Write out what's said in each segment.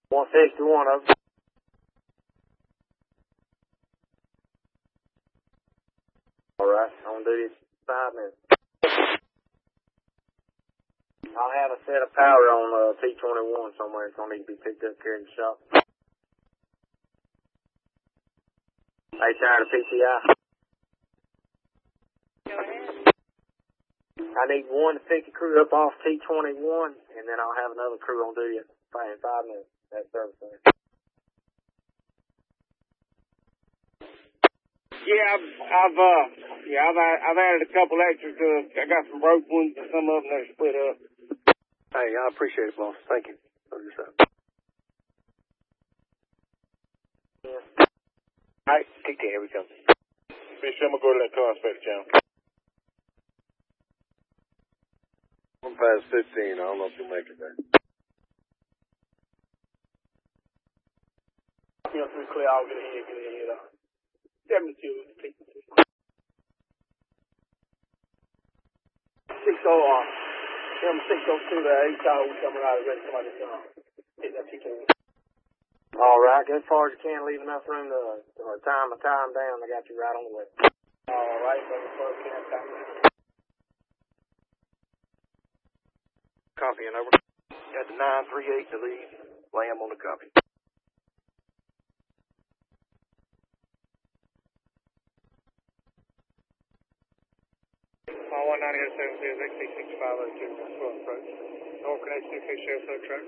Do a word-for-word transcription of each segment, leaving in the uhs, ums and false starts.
one sixty-one of them. Alright, I'm gonna do this in five minutes. I'll have a set of power on uh, T twenty-one somewhere. It's gonna need to be picked up here in the shop. Hey, tired of P C I? Go ahead. I need one to pick the crew up off T twenty-one, and then I'll have another crew on duty in five minutes. That service center. Yeah, I've, I've uh, yeah, I've, I've added a couple extras. Uh, I got some broke ones, and some of them are split up. Hey, I appreciate it, boss. Thank you. All right, take care. Here we go. Make sure I'm gonna go to that car inspector channel. I'm past fifteen. I don't know if you'll make it there. You know, three clear. I'll get ahead, get ahead. Uh, seventy-two. Six oh, uh, number six oh two. The eight tower coming out of ready. Somebody uh, hit that T K. All right, go as far as you can. Leave enough room to, to time my time down. I got you right on the way. All right, so as far as you can time. Copy and over. Got the nine three eight to leave. Lamb on the copy. All one ninety oh seven zero X six six five oh two twelve approach. All connection to sheriff's hook truck.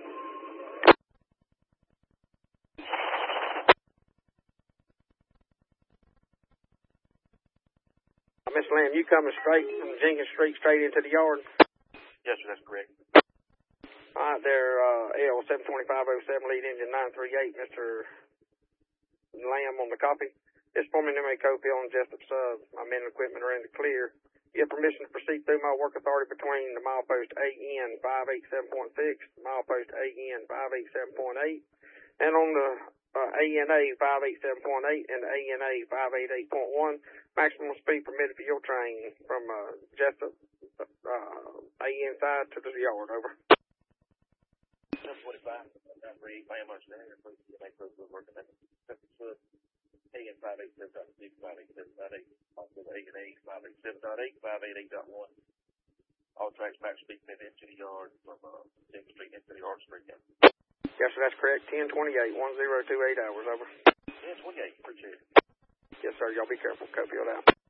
Miss Lamb, you coming straight from Jenkins Street straight into the yard? Yes, sir, that's correct. All right, there, uh, L seven twenty-five oh seven, lead engine nine three eight, Mister Lamb on the copy. This for me to make Cofield and Jessup sub. My men and equipment are in the clear. You have permission to proceed through my work authority between the milepost A N five eighty-seven point six, milepost A N five eighty-seven point eight, and on the uh, A N A five eighty-seven point eight and A N A five eighty-eight point one. Maximum speed permitted for your train from uh, Jessup uh, A N side to the yard. Over. seven twenty-five. nine three eight. I am understanding. Please make those working at A N five eighty-seven point six, five eighty-seven point eight, also A N A five eighty-seven point eight, five eighty-eight point one. All tracks max speed permitted into the yard from uh, Jenkins Street into the yard straight down. Yes, sir, that's correct. ten twenty-eight, one zero two eight hours. Over. ten twenty-eight. Appreciate it. Yes, sir. Y'all be careful. Cofield out.